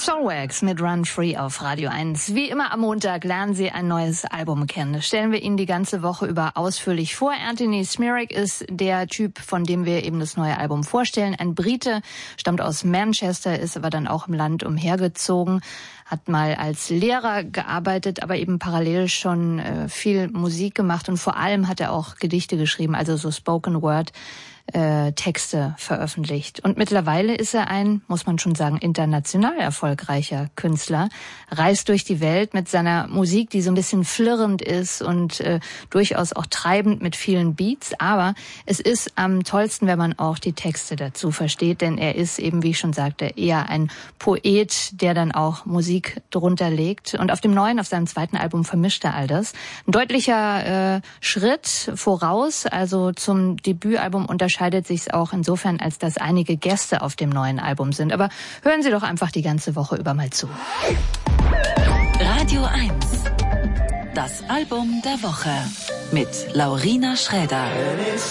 Soulwax mit Run Free auf Radio 1. Wie immer am Montag lernen Sie ein neues Album kennen. Das stellen wir Ihnen die ganze Woche über ausführlich vor. Anthony Smirak ist der Typ, von dem wir eben das neue Album vorstellen. Ein Brite, stammt aus Manchester, ist aber dann auch im Land umhergezogen, hat mal als Lehrer gearbeitet, aber eben parallel schon viel Musik gemacht und vor allem hat er auch Gedichte geschrieben, also so Spoken Word Texte veröffentlicht. Und mittlerweile ist er ein, muss man schon sagen, international erfolgreicher Künstler, reist durch die Welt mit seiner Musik, die so ein bisschen flirrend ist und durchaus auch treibend mit vielen Beats. Aber es ist am tollsten, wenn man auch die Texte dazu versteht, denn er ist eben, wie ich schon sagte, eher ein Poet, der dann auch Musik drunter legt. Und auf seinem zweiten Album vermischt er all das. Ein deutlicher Schritt voraus, also zum Debütalbum unterscheidet sich es auch insofern, als dass einige Gäste auf dem neuen Album sind. Aber hören Sie doch einfach die ganze Woche über mal zu. Radio 1. Das Album der Woche mit Laurina Schräder.